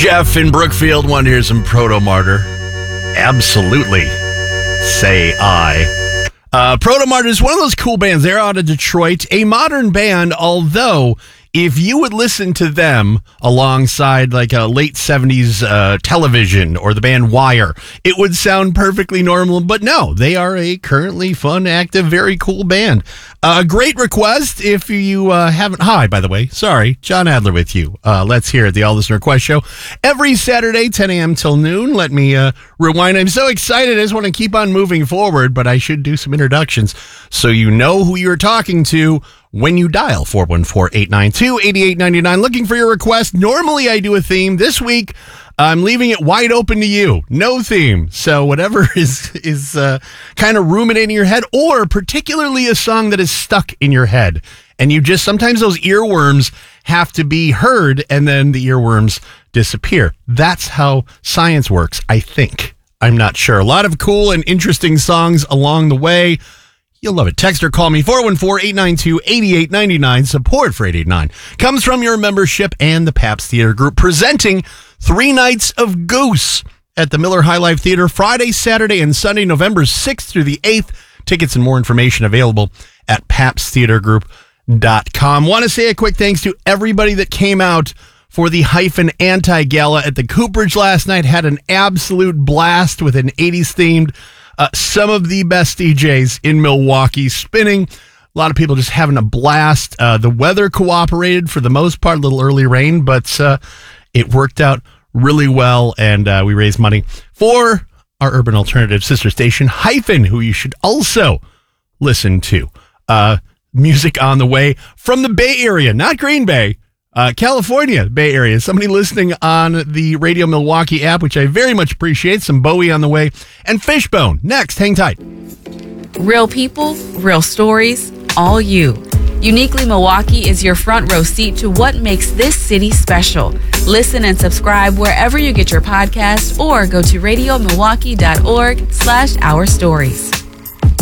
Jeff in Brookfield wanted to hear some Proto Martyr. Absolutely. Say I. Proto Martyr is one of those cool bands. They're out of Detroit. A modern band, although if you would listen to them alongside like a late 70s television or the band Wire, it would sound perfectly normal. But no, they are a currently fun, active, very cool band. A great request if you haven't. Hi, by the way. Sorry, John Adler with you. Let's hear it. The All Listener Request Show. Every Saturday, 10 a.m. till noon. Let me rewind. I'm so excited. I just want to keep on moving forward, but I should do some introductions so you know who you're talking to when you dial 414-892-8899. Looking for your request. Normally I do a theme. This week, I'm leaving it wide open to you. No theme. So whatever is kind of ruminating in your head, or particularly a song that is stuck in your head. And you just, sometimes those earworms have to be heard and then the earworms disappear. That's how science works, I think. I'm not sure. A lot of cool and interesting songs along the way. You'll love it. Text or call me, 414-892-8899. Support for 889 comes from your membership and the Pabst Theater Group, presenting 3 nights of Goose at the Miller High Life Theater, Friday, Saturday, and Sunday, November 6th through the 8th. Tickets and more information available at pabsttheatergroup.com. Want to say a quick thanks to everybody that came out for the Hyphen Anti-Gala at the Cooperage last night. Had an absolute blast with an 80s themed some of the best DJs in Milwaukee spinning. A lot of people just having a blast. The weather cooperated for the most part, a little early rain, but it worked out really well, and we raised money for our urban alternative sister station, Hyphen, who you should also listen to. Music on the way from the Bay Area, not Green Bay, California, Bay Area. Somebody listening on the Radio Milwaukee app, which I very much appreciate. Some Bowie on the way. And Fishbone. Next, hang tight. Real people, real stories, all you. Uniquely Milwaukee is your front row seat to what makes this city special. Listen and subscribe wherever you get your podcast or go to radiomilwaukee.org/ourstories.